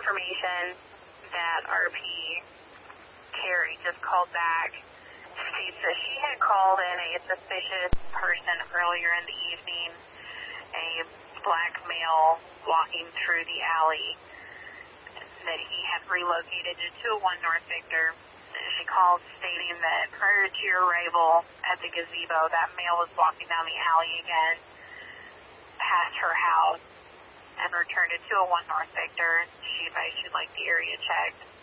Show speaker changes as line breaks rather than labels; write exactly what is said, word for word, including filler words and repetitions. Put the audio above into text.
information that R P Carrie just called back states that she had called in a suspicious person earlier in the evening, a black male walking through the alley, that he had relocated to two oh one North Victor. She called stating that prior to your arrival at the gazebo, that male was walking down the alley again past her house and returned to two oh one North Victor. She advised she'd like the area checked.